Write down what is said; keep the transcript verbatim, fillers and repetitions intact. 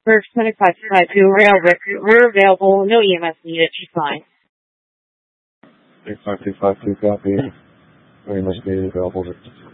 For twenty-five five two, rail, we're available. No E M S needed. She's fine. five two five two, copy. Very much needed, available.